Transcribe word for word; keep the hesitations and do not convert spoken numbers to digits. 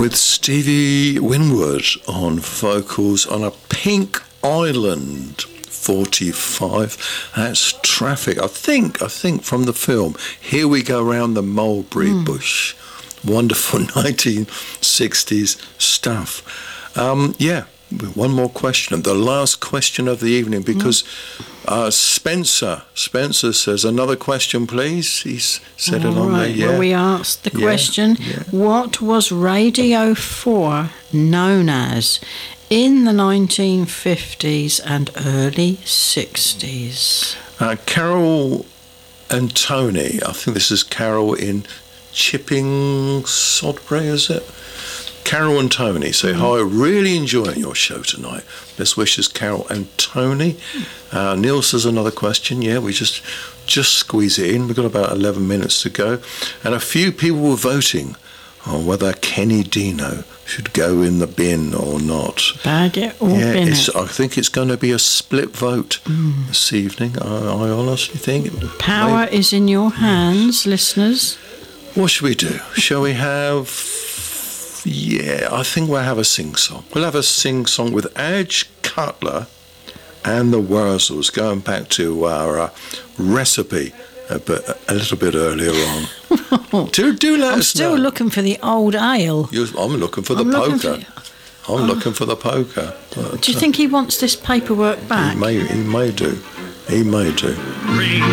with Stevie Winwood on vocals on a Pink Island forty-five. That's Traffic. I think, I think from the film, Here We Go Round the Mulberry mm. Bush. Wonderful nineteen sixties stuff. Um, yeah, one more question. The last question of the evening, because uh, Spencer, Spencer says, another question, please. He's said All it on right. there. Yeah. Well, we asked the Yeah, question, yeah. what was Radio four known as in the nineteen fifties and early sixties? Uh, Carol and Tony, I think this is Carol in Chipping Sodbury, is it? Carol and Tony say, hi, really enjoying your show tonight. Best wishes, Carol and Tony. Uh, Neil says another question. Yeah, we just just squeeze it in. We've got about eleven minutes to go. And a few people were voting on whether Kenny Dino should go in the bin or not. Bag it or yeah, bin it's, it? I think it's going to be a split vote mm. this evening. I, I honestly think. Power maybe. is in your hands, listeners. What should we do? Shall we have... Yeah, I think we'll have a sing-song. We'll have a sing-song with Edge Cutler and the Wurzels, going back to our uh, recipe a, bit, a little bit earlier on. do, do let I'm us still know. looking for the old ale. You're, I'm looking for the I'm poker. looking for, I'm oh. looking for the poker. But, do you think he wants this paperwork back? He may, he may do. He may do.